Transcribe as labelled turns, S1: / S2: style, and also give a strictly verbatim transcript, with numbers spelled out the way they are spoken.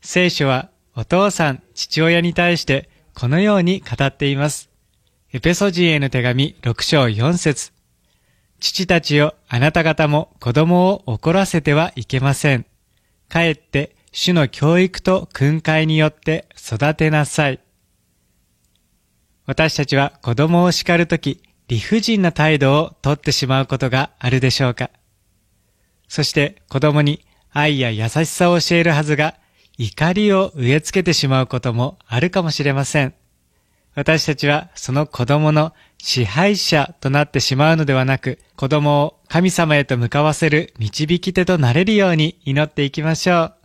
S1: 聖書はお父さん、父親に対してこのように語っています。エペソ人への手紙ろく章よん節。父たちよ、あなた方も子供を怒らせてはいけません。かえって主の教育と訓戒によって育てなさい。私たちは子供を叱るとき、理不尽な態度をとってしまうことがあるでしょうか。そして子供に愛や優しさを教えるはずが、怒りを植え付けてしまうこともあるかもしれません。私たちはその子供の支配者となってしまうのではなく、子供を神様へと向かわせる導き手となれるように祈っていきましょう。